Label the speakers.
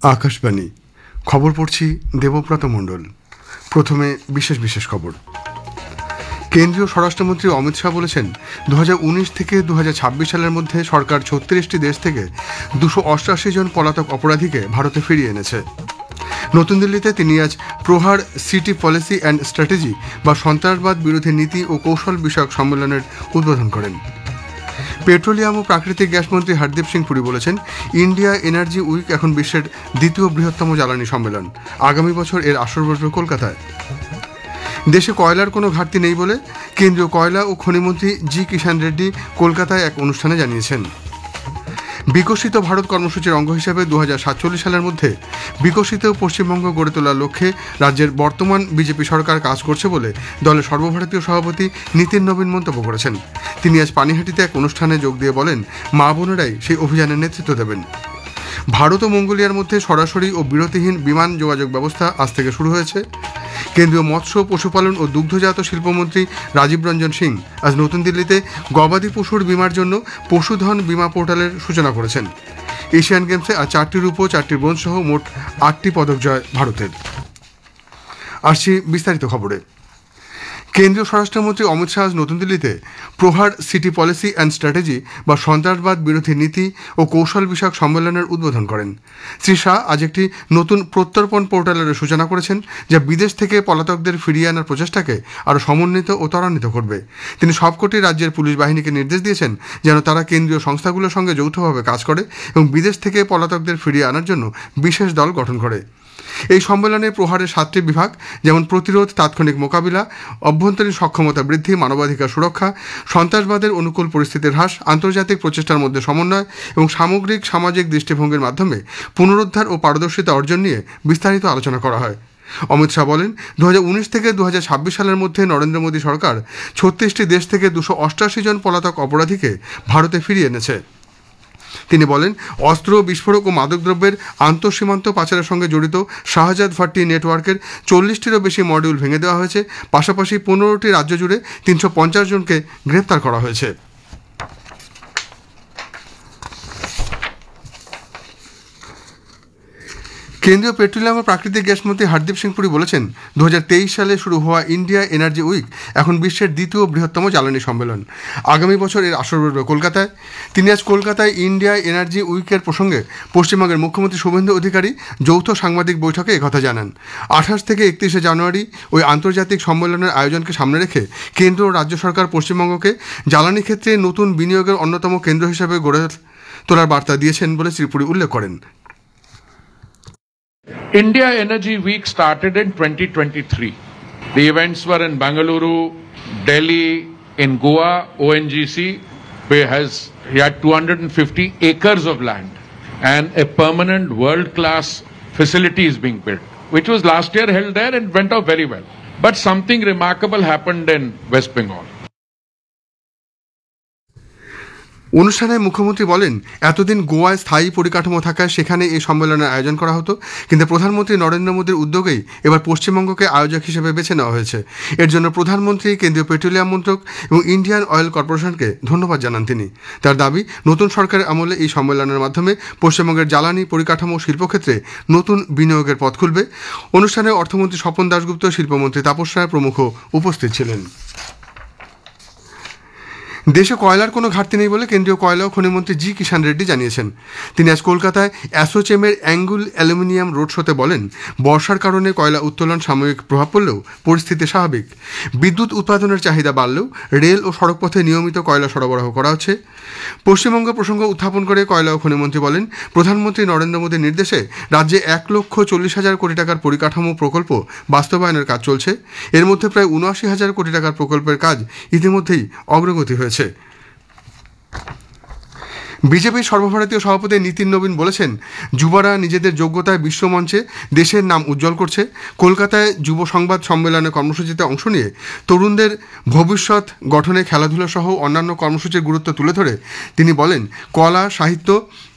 Speaker 1: আকাশবাণী খবর পড়ছি দেবব্রত মণ্ডল। প্রথমে বিশেষ খবর। কেন্দ্রীয় স্বরাষ্ট্রমন্ত্রী অমিত শাহ বলেছেন 2019 থেকে 2026 সালের মধ্যে সরকার 36টি দেশ থেকে 288 জন পলাতক অপরাধীকে ভারতে ফিরিয়ে এনেছে। নতুন দিল্লিতে তিনি আজ প্রহার সিটি পলিসি অ্যান্ড স্ট্র্যাটেজি বা সন্ত্রাসবাদ বিরোধী নীতি ও কৌশল বিষয়ক সম্মেলনের উদ্বোধন করেন। পেট্রোলিয়াম ও প্রাকৃতিক গ্যাস মন্ত্রী হরদীপ সিং পুরী বলেছেন ইন্ডিয়া এনার্জি উইক এখন বিশ্বের দ্বিতীয় বৃহত্তম জ্বালানি সম্মেলন। আগামী বছর এর আসর বসবে কলকাতায়। দেশে কয়লার কোনো ঘাটতি নেই বলে কেন্দ্রীয় কয়লা ও খনিমন্ত্রী জি কিষাণ রেড্ডি কলকাতায় এক অনুষ্ঠানে জানিয়েছেন। বিকশিত ভারত কর্মসূচির অঙ্গ হিসেবে 2047 সালের মধ্যে বিকশিত পশ্চিমবঙ্গ গড়ে তোলার লক্ষ্যে রাজ্যের বর্তমান বিজেপি সরকার কাজ করছে বলে দলের সর্বভারতীয় সভাপতি নীতিন নবীন মন্তব্য করেছেন। তিনি আজ পানিহাটিতে এক অনুষ্ঠানে যোগ দিয়ে বলেন মা বোনেরাই সেই অভিযানের নেতৃত্ব দেবেন। ভারত ও মঙ্গোলিয়ার মধ্যে সরাসরি ও বিরতিহীন বিমান যোগাযোগ ব্যবস্থা আজ থেকে শুরু হয়েছে। কেন্দ্রীয় মৎস্য পশুপালন ও দুগ্ধজাত শিল্পমন্ত্রী রাজীব রঞ্জন সিং আজ নতুন দিল্লিতে গবাদি পশুর বিমার জন্য পশুধন বিমা পোর্টালের সূচনা করেছেন। এশিয়ান গেমসে আজ 4টি রূপো 4টি ব্রোঞ্জ সহ মোট 8টি পদক জয় ভারতের। আসছি বিস্তারিত খবরে। কেন্দ্রীয় স্বরাষ্ট্রমন্ত্রী অমিত শাহ আজ নতুন দিল্লিতে প্রহার সিটি পলিসি অ্যান্ড স্ট্র্যাটেজি বা সন্ত্রাসবাদ বিরোধী নীতি ও কৌশল বিষয়ক সম্মেলনের উদ্বোধন করেন। শ্রী শাহ আজ একটি নতুন প্রত্যর্পণ পোর্টালের সূচনা করেছেন যা বিদেশ থেকে পলাতকদের ফিরিয়ে আনার প্রচেষ্টাকে আরও সমন্বিত ও ত্বরান্বিত করবে। তিনি সবকটি রাজ্যের পুলিশ বাহিনীকে নির্দেশ দিয়েছেন যেন তারা কেন্দ্রীয় সংস্থাগুলোর সঙ্গে যৌথভাবে কাজ করে এবং বিদেশ থেকে পলাতকদের ফিরিয়ে আনার জন্য বিশেষ দল গঠন করে। এই সম্মেলনে প্রহারের 7টি বিভাগ যেমন প্রতিরোধ, তাৎক্ষণিক মোকাবিলা, অভ্যন্তরীণ সক্ষমতা বৃদ্ধি, মানবাধিকার সুরক্ষা, সন্ত্রাসবাদের অনুকূল পরিস্থিতির হ্রাস, আন্তর্জাতিক প্রচেষ্টার মধ্যে সমন্বয় এবং সামগ্রিক সামাজিক দৃষ্টিভঙ্গির মাধ্যমে পুনরুদ্ধার ও পারদর্শিতা অর্জন নিয়ে বিস্তারিত আলোচনা করা হয়। অমিত শাহ বলেন 2019 থেকে 2026 সালের মধ্যে নরেন্দ্র মোদী সরকার 36টি দেশ থেকে 288 জন পলাতক অপরাধীকে ভারতে ফিরিয়ে এনেছে। তিনি বলেন অস্ত্র, বিস্ফোরক ও মাদকদ্রব্যের আন্তঃসীমান্ত পাচারের সঙ্গে জড়িত শাহজাদ ভাট্টি নেটওয়ার্কের 40টিরও বেশি মডিউল ভেঙে দেওয়া হয়েছে। পাশাপাশি 15টি রাজ্য জুড়ে 350 জনকে গ্রেপ্তার করা হয়েছে। কেন্দ্রীয় পেট্রোলিয়াম ও প্রাকৃতিক গ্যাস মন্ত্রী হরদীপ সিং পুরী বলেছেন 2023 সালে শুরু হওয়া ইন্ডিয়া এনার্জি উইক এখন বিশ্বের দ্বিতীয় বৃহত্তম জ্বালানি সম্মেলন। আগামী বছর এর আসর বসবে কলকাতায়। তিনি আজ কলকাতায় ইন্ডিয়া এনার্জি উইকের প্রসঙ্গে পশ্চিমবঙ্গের মুখ্যমন্ত্রী শুভেন্দু অধিকারী যৌথ সাংবাদিক বৈঠকে একথা জানান। 28 থেকে 31 জানুয়ারি ওই আন্তর্জাতিক সম্মেলনের আয়োজনকে সামনে রেখে কেন্দ্র ও রাজ্য সরকার পশ্চিমবঙ্গকে জ্বালানি ক্ষেত্রে নতুন বিনিয়োগের অন্যতম কেন্দ্র হিসেবে গড়ে তোলার বার্তা দিয়েছেন বলে শ্রী পুরী উল্লেখ করেন।
Speaker 2: India Energy Week started in 2023. The events were in Bangalore, Delhi, in Goa. ONGC had 250 acres of land and a permanent world-class facility is being built, which was last year held there and went off very well. But something remarkable happened in West Bengal.
Speaker 1: অনুষ্ঠানে মুখ্যমন্ত্রী বলেন এতদিন গোয়ায় স্থায়ী পরিকাঠামো থাকায় সেখানে এই সম্মেলনের আয়োজন করা হতো, কিন্তু প্রধানমন্ত্রী নরেন্দ্র মোদীর উদ্যোগেই এবার পশ্চিমবঙ্গকে আয়োজক হিসেবে বেছে নেওয়া হয়েছে। এর জন্য প্রধানমন্ত্রী, কেন্দ্রীয় পেট্রোলিয়াম মন্ত্রক এবং ইন্ডিয়ান অয়েল কর্পোরেশনকে ধন্যবাদ জানান তিনি। তার দাবি নতুন সরকারের আমলে এই সম্মেলনের মাধ্যমে পশ্চিমবঙ্গের জ্বালানি, পরিকাঠামো, শিল্পক্ষেত্রে নতুন বিনিয়োগের পথ খুলবে। অনুষ্ঠানে অর্থমন্ত্রী স্বপন দাশগুপ্ত, শিল্পমন্ত্রী তাপস রায় প্রমুখ উপস্থিত ছিলেন। দেশে কয়লার কোনো ঘাটতি নেই বলে কেন্দ্রীয় কয়লা ও খনিমন্ত্রী জি কিষাণ রেড্ডি জানিয়েছেন। তিনি আজ কলকাতায় অ্যাসোচেমের অ্যাঙ্গুল অ্যালুমিনিয়াম রোড শোতে বলেন বর্ষার কারণে কয়লা উত্তোলন সাময়িক প্রভাব পড়লেও পরিস্থিতি স্বাভাবিক। বিদ্যুৎ উৎপাদনের চাহিদা বাড়লেও রেল ও সড়কপথে নিয়মিত কয়লা সরবরাহ করা হচ্ছে। পশ্চিমবঙ্গ প্রসঙ্গ উত্থাপন করে কয়লা ও খনিমন্ত্রী বলেন প্রধানমন্ত্রী নরেন্দ্র মোদীর নির্দেশে রাজ্যে 1,40,000 কোটি টাকার পরিকাঠামো প্রকল্প বাস্তবায়নের কাজ চলছে। এর মধ্যে প্রায় 79,000 কোটি টাকার প্রকল্পের কাজ ইতিমধ্যেই অগ্রগতি হয়েছে। বিজেপির সর্বভারতীয় সভাপতি নীতিন নবীন বলেছেন যুবরা নিজেদের যোগ্যতায় বিশ্বমঞ্চে দেশের নাম উজ্জ্বল করছে। কলকাতায় যুব সংবাদ সম্মেলনে কর্মসূচিতে অংশ নিয়ে তরুণদের ভবিষ্যৎ গঠনে খেলাধুলা সহ অন্যান্য কর্মসূচির গুরুত্ব তুলে ধরে তিনি বলেন কলা, সাহিত্য